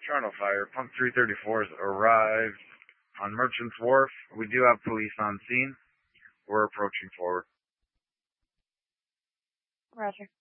Toronto Fire, Pump 334's arrived on Merchants Wharf. We do have police on scene. We're approaching forward. Roger.